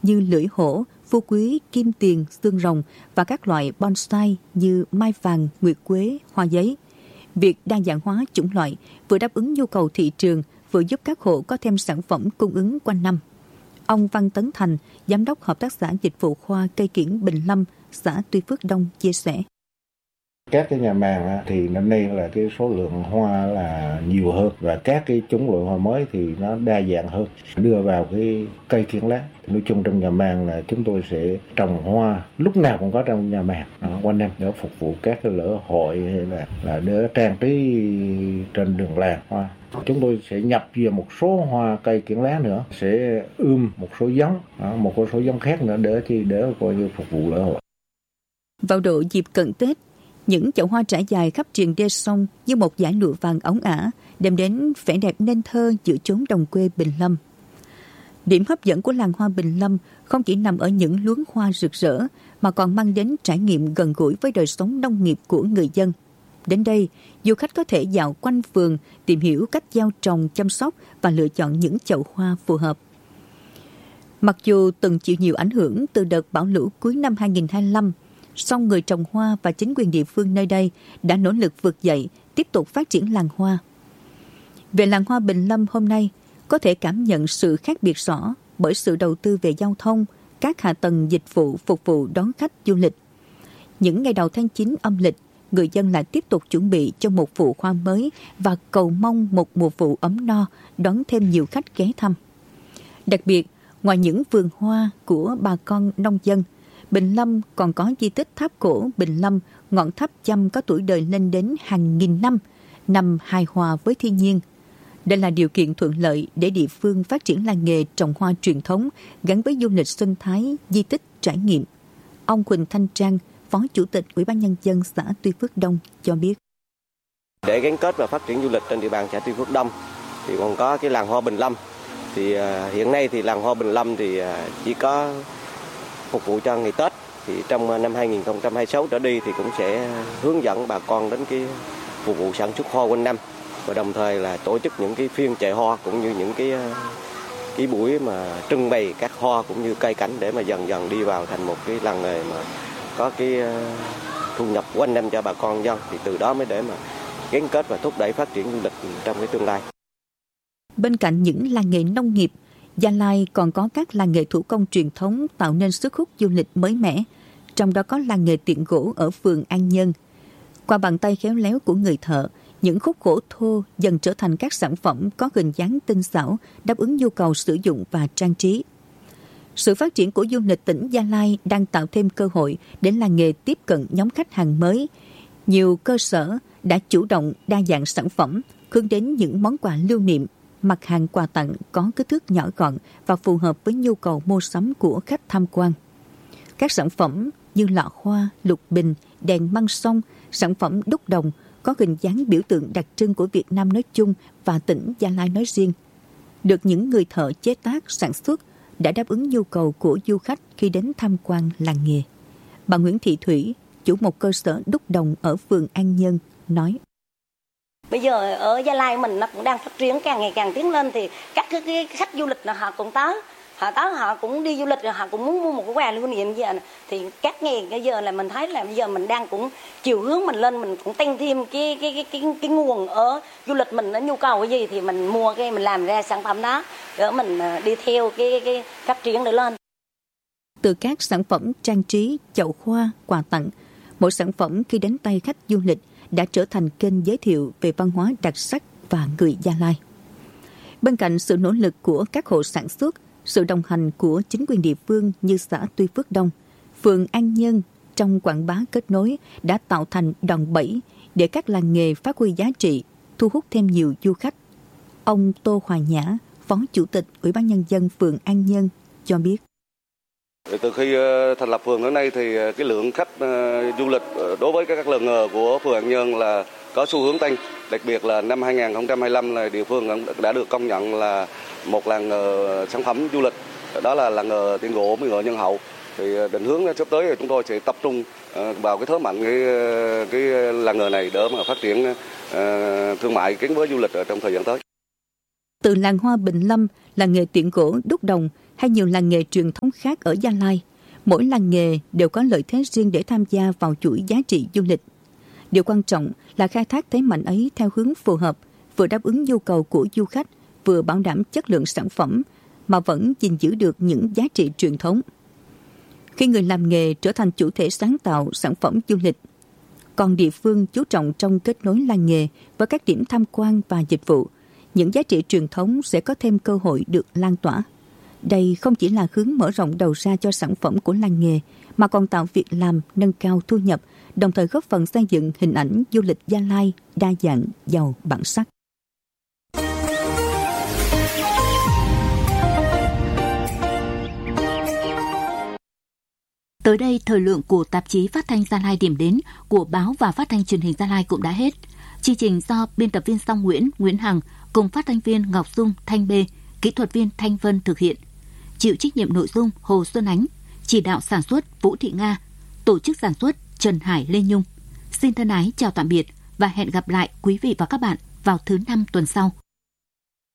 như lưỡi hổ, phú quý, kim tiền, xương rồng và các loại bonsai như mai vàng, nguyệt quế, hoa giấy. Việc đa dạng hóa chủng loại vừa đáp ứng nhu cầu thị trường, vừa giúp các hộ có thêm sản phẩm cung ứng quanh năm. Ông Văn Tấn Thành, Giám đốc Hợp tác xã Dịch vụ Hoa Cây Kiển Bình Lâm, xã Tuy Phước Đông chia sẻ. Các cái nhà màng thì năm nay là cái số lượng hoa là nhiều hơn và các cái chủng loại hoa mới thì nó đa dạng hơn, đưa vào cái cây kiểng lá. Nói chung trong nhà màng là chúng tôi sẽ trồng hoa lúc nào cũng có trong nhà màng quanh năm để phục vụ các cái lễ hội hay là để trang trí trên đường làng hoa. Chúng tôi sẽ nhập về một số hoa cây kiểng lá nữa, sẽ một số giống, một số giống khác nữa để coi như phục vụ lễ hội. Vào độ dịp cận Tết, những chậu hoa trải dài khắp triền đê sông như một dải lụa vàng óng ả, đem đến vẻ đẹp nên thơ giữa chốn đồng quê Bình Lâm. Điểm hấp dẫn của làng hoa Bình Lâm không chỉ nằm ở những luống hoa rực rỡ, mà còn mang đến trải nghiệm gần gũi với đời sống nông nghiệp của người dân. Đến đây, du khách có thể dạo quanh vườn, tìm hiểu cách gieo trồng, chăm sóc và lựa chọn những chậu hoa phù hợp. Mặc dù từng chịu nhiều ảnh hưởng từ đợt bão lũ cuối năm 2025, song người trồng hoa và chính quyền địa phương nơi đây đã nỗ lực vực dậy, tiếp tục phát triển làng hoa. Về làng hoa Bình Lâm hôm nay, có thể cảm nhận sự khác biệt rõ bởi sự đầu tư về giao thông, các hạ tầng dịch vụ phục vụ đón khách du lịch. Những ngày đầu tháng 9 âm lịch, người dân lại tiếp tục chuẩn bị cho một vụ hoa mới và cầu mong một mùa vụ ấm no đón thêm nhiều khách ghé thăm. Đặc biệt, ngoài những vườn hoa của bà con nông dân, Bình Lâm còn có di tích tháp cổ Bình Lâm, ngọn tháp Chăm có tuổi đời lên đến hàng nghìn năm, nằm hài hòa với thiên nhiên. Đây là điều kiện thuận lợi để địa phương phát triển làng nghề trồng hoa truyền thống gắn với du lịch sinh thái, di tích trải nghiệm. Ông Quỳnh Thanh Trang, Phó Chủ tịch Ủy ban Nhân dân xã Tuy Phước Đông cho biết. Để gắn kết và phát triển du lịch trên địa bàn xã Tuy Phước Đông thì còn có cái làng hoa Bình Lâm. Thì hiện nay thì làng hoa Bình Lâm thì chỉ có phục vụ cho ngày Tết. Thì trong năm 2026 trở đi thì cũng sẽ hướng dẫn bà con đến cái phục vụ sản xuất hoa quanh năm, và đồng thời là tổ chức những cái phiên chợ hoa cũng như những cái buổi mà trưng bày các hoa cũng như cây cảnh để mà dần dần đi vào thành một cái làng nghề mà có cái thu nhập quanh năm cho bà con dân, thì từ đó mới để mà gắn kết và thúc đẩy phát triển du lịch trong cái tương lai. Bên cạnh những làng nghề nông nghiệp, Gia Lai còn có các làng nghề thủ công truyền thống tạo nên sức hút du lịch mới mẻ, trong đó có làng nghề tiện gỗ ở phường An Nhân. Qua bàn tay khéo léo của người thợ, những khúc gỗ thô dần trở thành các sản phẩm có hình dáng tinh xảo, đáp ứng nhu cầu sử dụng và trang trí. Sự phát triển của du lịch tỉnh Gia Lai đang tạo thêm cơ hội để làng nghề tiếp cận nhóm khách hàng mới. Nhiều cơ sở đã chủ động đa dạng sản phẩm, hướng đến những món quà lưu niệm, mặt hàng quà tặng có kích thước nhỏ gọn và phù hợp với nhu cầu mua sắm của khách tham quan. Các sản phẩm như lọ hoa, lục bình, đèn măng sông, sản phẩm đúc đồng có hình dáng biểu tượng đặc trưng của Việt Nam nói chung và tỉnh Gia Lai nói riêng, được những người thợ chế tác, sản xuất đã đáp ứng nhu cầu của du khách khi đến tham quan làng nghề. Bà Nguyễn Thị Thủy, chủ một cơ sở đúc đồng ở phường An Nhân, nói. Bây giờ ở Gia Lai mình nó cũng đang phát triển càng ngày càng tiến lên, thì các cái khách du lịch là họ cũng tới, họ cũng đi du lịch rồi họ cũng muốn mua một cái quà lưu niệm gì. Thì các nghề bây giờ là mình thấy là bây giờ mình đang cũng chiều hướng mình lên, mình cũng tăng thêm cái nguồn ở du lịch mình, nó nhu cầu cái gì thì mình mua cái mình làm ra sản phẩm đó để mình đi theo cái phát triển để lên. Từ các sản phẩm trang trí, chậu hoa, quà tặng, mỗi sản phẩm khi đến tay khách du lịch đã trở thành kênh giới thiệu về văn hóa đặc sắc và người Gia Lai. Bên cạnh sự nỗ lực của các hộ sản xuất, sự đồng hành của chính quyền địa phương như xã Tuy Phước Đông, phường An Nhân trong quảng bá kết nối đã tạo thành đòn bẩy để các làng nghề phát huy giá trị, thu hút thêm nhiều du khách. Ông Tô Hòa Nhã, Phó Chủ tịch Ủy ban Nhân dân phường An Nhân cho biết. Từ khi thành lập phường đến nay thì cái lượng khách du lịch đối với các làng nghề của phường An Nhân là có xu hướng tăng. Đặc biệt là năm 2025 là địa phương đã được công nhận là một làng nghề sản phẩm du lịch, đó là làng nghề tiện gỗ mỹ nghệ Nhân Hậu. Thì định hướng sắp tới thì chúng tôi sẽ tập trung vào cái thế mạnh cái làng nghề này để mà phát triển thương mại gắn với du lịch ở trong thời gian tới. Từ làng hoa Bình Lâm, làng nghề tiện gỗ đúc đồng hay nhiều làng nghề truyền thống khác ở Gia Lai, mỗi làng nghề đều có lợi thế riêng để tham gia vào chuỗi giá trị du lịch. Điều quan trọng là khai thác thế mạnh ấy theo hướng phù hợp, vừa đáp ứng nhu cầu của du khách, vừa bảo đảm chất lượng sản phẩm, mà vẫn gìn giữ được những giá trị truyền thống. Khi người làm nghề trở thành chủ thể sáng tạo sản phẩm du lịch, còn địa phương chú trọng trong kết nối làng nghề với các điểm tham quan và dịch vụ, những giá trị truyền thống sẽ có thêm cơ hội được lan tỏa. Đây không chỉ là hướng mở rộng đầu ra cho sản phẩm của làng nghề, mà còn tạo việc làm, nâng cao thu nhập, đồng thời góp phần xây dựng hình ảnh du lịch Gia Lai đa dạng, giàu bản sắc. Tới đây, thời lượng của tạp chí Phát thanh Gia Lai điểm đến của báo và phát thanh truyền hình Gia Lai cũng đã hết. Chương trình do biên tập viên Song Nguyễn Hằng cùng phát thanh viên Ngọc Dung, Thanh Bê, kỹ thuật viên Thanh Vân thực hiện. Chịu trách nhiệm nội dung Hồ Xuân Ánh, chỉ đạo sản xuất Vũ Thị Nga, tổ chức sản xuất Trần Hải Lê Nhung. Xin thân ái chào tạm biệt và hẹn gặp lại quý vị và các bạn vào thứ 5 tuần sau.